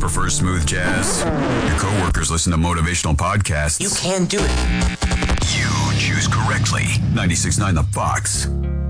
prefer smooth jazz. Your coworkers listen to motivational podcasts. You can do it. You choose correctly. 96.9 The Fox.